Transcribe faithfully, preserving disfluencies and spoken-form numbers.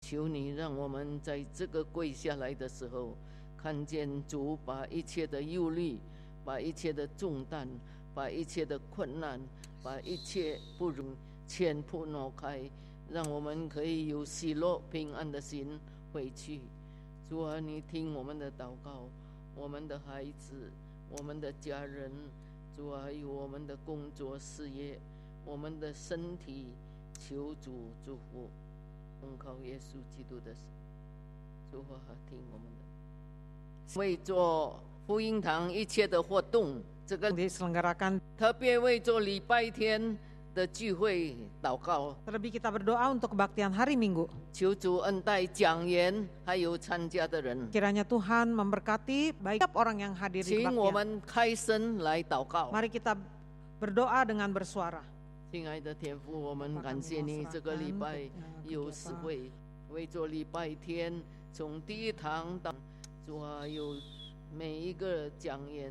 求你让我们在这个跪下来的时候，看见主把一切的忧虑，把一切的重担，把一切的困难，把一切不容全部挪开，让我们可以有喜乐平安的心回去。主啊，你听我们的祷告，我们的孩子，我们的家人，主啊，还有我们的工作事业，我们的身体，求主祝福，奉靠耶稣基督的主啊，听我们的，为做福音堂一切的活动，这个 diselenggarakan. 特别为做礼拜天的聚会祷告， Terlebih kita berdoa untuk kebaktian hari Minggu. 求主恩待讲员还有参加的人， Kiranya Tuhan memberkati baik setiap orang yang hadir di 请我 kebaktian. 们开声来祷告。 Mari kita berdoa dengan bersuara. 亲爱的天父，我们感谢你这个礼拜有实惠，为做礼拜天从第一堂到主啊，有每一个讲员